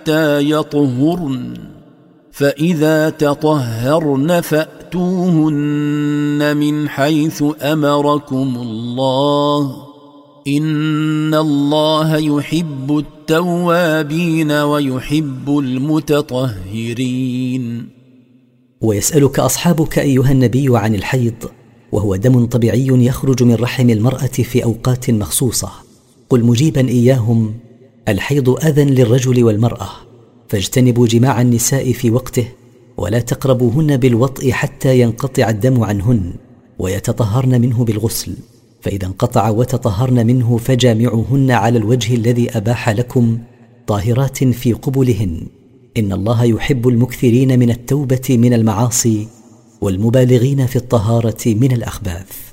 حتى يطهرن، فإذا تطهرن فأتوهن من حيث أمركم الله، إن الله يحب التوابين ويحب المتطهرين. ويسألك أصحابك أيها النبي عن الحيض، وهو دم طبيعي يخرج من رحم المرأة في أوقات مخصوصة. قل مجيبا إياهم: الحيض أذى للرجل والمرأة، فاجتنبوا جماع النساء في وقته، ولا تقربوهن بالوطء حتى ينقطع الدم عنهن، ويتطهرن منه بالغسل، فإذا انقطع وتطهرن منه فجامعوهن على الوجه الذي أباح لكم، طاهرات في قبلهن، إن الله يحب المكثرين من التوبة من المعاصي والمبالغين في الطهارة من الأخباث.